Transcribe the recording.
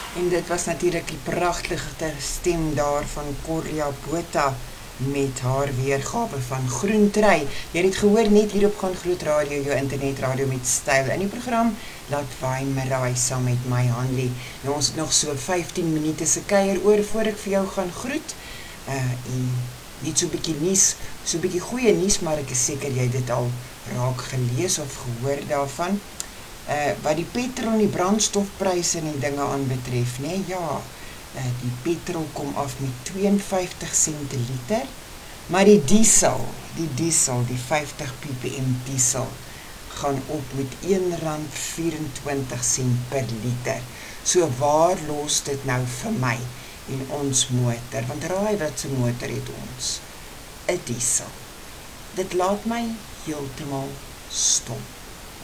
En dit was natuurlijk die prachtige stem daar van Corlia Botha met haar weergawe van Groentrui. Jy het gehoor net hier op Gaan Groot Radio, jou internetradio met styl. In die program Laat Waai Maraai saam met my Hanlie. Nou, ons het nog so 15 minute se kuier oor voor ek vir jou gaan groet. En net so 'n bietjie nuus, so 'n bietjie goeie nuus, maar ek is seker jy dit al raak gelees of gehoor daarvan. Wat die petrol en die brandstofpryse en die dinge aanbetref, nee, ja, die petrol kom af met 52 sent per liter, maar die diesel, die 50 ppm diesel, gaan op met R1.24 per liter. So waar los dit nou vir my en ons motor? Want raai wat se motor het ons? 'n diesel. Dit laat my heeltemal stom.